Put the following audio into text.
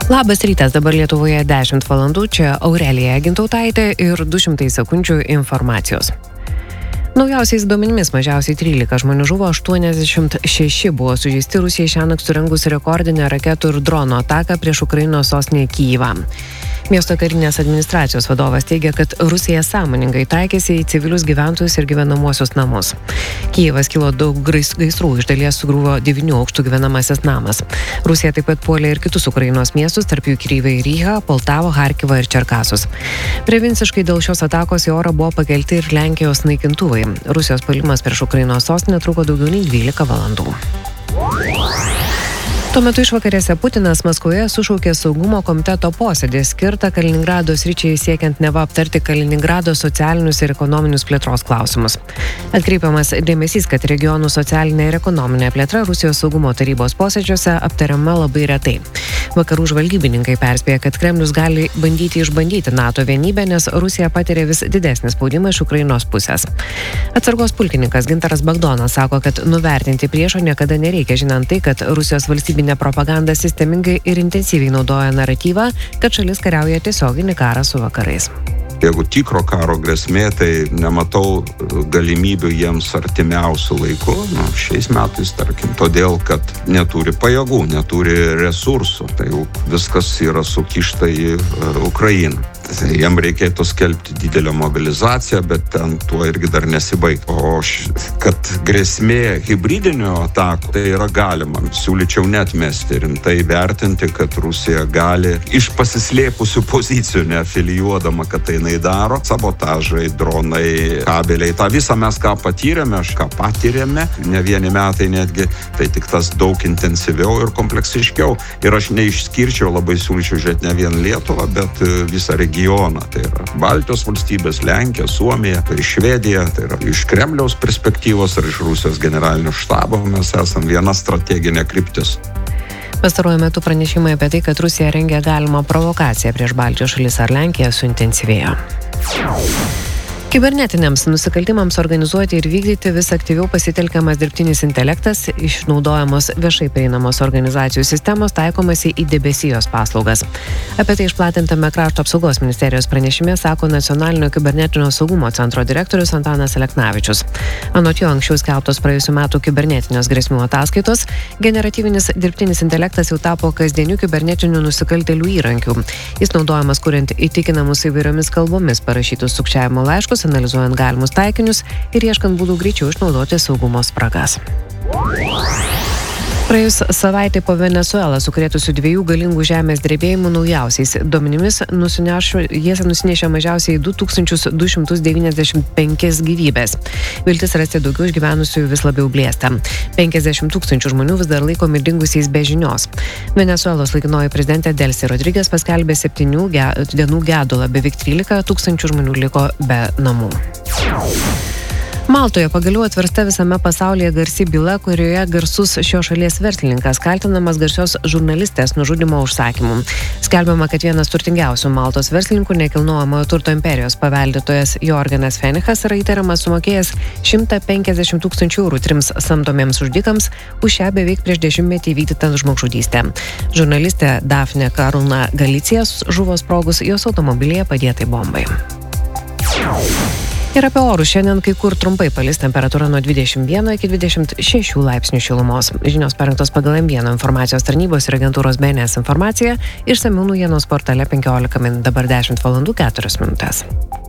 Labas rytas, dabar Lietuvoje 10 valandų, čia Aurelija Gintautaitė ir 200 sekundžių informacijos. Naujausiais duomenimis mažiausiai 13 žmonių žuvo, 86 buvo sužeisti Rusijai šiąnakt surengus rekordinę raketų ir drono ataką prieš Ukrainos sostinę Kyjivą. Miesto karinės administracijos vadovas teigia, kad Rusija sąmoningai taikėsi į civilius gyventojus ir gyvenamuosius namus. Kyjivas kilo daug gaisrų, iš dalies sugriuvo 9 aukštų gyvenamasis namas. Rusija taip pat puolė ir kitus Ukrainos miestus, tarp jų Kryvą ir Ryhą, Poltavą, Harkivą ir Čerkasus. Prevenciškai dėl šios atakos į orą buvo pakelti ir Lenkijos naikintuvai. Rusijos puolimas prieš Ukrainos sostinę truko daugiau nei 12 valandų. Tuo metu išvakarėse Putinas Maskvoje sušaukė saugumo komiteto posėdį skirtą Kaliningrado sričiai siekiant neva aptarti Kaliningrado socialinius ir ekonominius plėtros klausimus. Atkreipiamas dėmesys, kad regionų socialinė ir ekonominė plėtra Rusijos saugumo tarybos posėdžiuose aptariama labai retai. Vakarų žvalgybininkai perspėja, kad Kremlius gali bandyti išbandyti NATO vienybę, nes Rusija patiria vis didesnį spaudimą iš Ukrainos pusės. Atsargos pulkininkas Gintaras Bagdonas sako, kad nuvertinti priešo niekada nereikia, žinant tai, kad Rusijos valstybinė propaganda sistemingai ir intensyviai naudoja naratyvą, kad šalis kariauja tiesioginį karą su vakarais. Jeigu tikro karo grėsmė, tai nematau galimybių jiems artimiausių laikų, šiais metais, tarkim, todėl, kad neturi pajėgų, neturi resursų, tai jau viskas yra sukišta į Ukrainą. Jam reikėtų skelbti didelę mobilizaciją, bet ten tuo irgi dar nesibaigti. O kad grėsmė hibridinio atakų, tai yra galima. Siūlyčiau netmesti rimtai vertinti, kad Rusija gali iš pasislėpusių pozicijų, neafilijuodama, kad tai jinai daro, sabotažai, dronai, kabeliai. Ta visą mes ką patyrėme, ką patyrėme, ne vieni metai netgi, tai tik tas daug intensyviau ir kompleksiškiau. Ir aš neišskirčiau, labai siūlyčiau žiūrėti ne vien Lietuvą, bet visą regioną. Tai yra Baltijos valstybės, Lenkija, Suomija, tai Švedija, tai yra iš Kremliaus perspektyvos ar iš Rusijos generalinio štabo mes esam viena strateginė kryptis. Pastaruoju metu pranešimai apie tai, kad Rusija rengia galimą provokaciją prieš Baltijos šalis ar Lenkiją, suintensyvėjo. Kibernetiniams nusikaltimams organizuoti ir vykdyti vis aktyviau pasitelkiamas dirbtinis intelektas, išnaudojamos viešai prieinamos organizacijų sistemos, taikomasi į debesijos paslaugas. Apie tai išplatintame Krašto apsaugos ministerijos pranešime sako Nacionalinio kibernetinio saugumo centro direktorius Antanas Aleknavičius. Anot jo anksčiau skelbtos praėjusių metų kibernetinės grėsmių ataskaitos, generatyvinis dirbtinis intelektas jau tapo kasdieniu kibernetinių nusikaltėlių įrankiu. Jis naudojamas kuriant įtikinamus įvairiomis kalbomis parašytus sukčiavimo laiškus, analizuojant galimus taikinius ir ieškant būdų greičiau išnaudoti saugumo spragas. Praėjus savaitę po Venesuelą sukrėtusių 2 galingų žemės drebėjimų naujausiais duomenimis jie nusinešė mažiausiai 2295 gyvybės. Viltis rasti daugiau išgyvenusiųjų vis labiau blėsta. 50 000 žmonių vis dar laikomi dingusiais be žinios. Venesuelos laikinoji prezidentė Delsi Rodriges paskelbė 7 dienų gedulą, beveik 13 000 žmonių liko be namų. Maltoje pagaliau atversta visame pasaulyje garsi byla, kurioje garsus šios šalies verslininkas kaltinamas garsios žurnalistės nužudymo užsakymu. Skelbiama, kad vienas turtingiausių Maltos verslininkų nekilnojamojo turto imperijos paveldėtojas Jorgenas Fenichas yra įtariamas sumokėjęs 150 000 eurų 3 samdomiems žudikams už šią beveik prieš 10-metį įvykdytą žmogžudystę. Žurnalistė Dafne Karuna Galicija žuvo sprogus jos automobilyje padėtai bombai. Ir apie orus šiandien kai kur trumpai palis temperatūra nuo 21 iki 26 laipsnių šilumos. Žinios parengtos pagal M1 informacijos tarnybos ir agentūros BNS informaciją, išsamių naujienos portale 15 min. Dabar 10 valandų 4 minutės.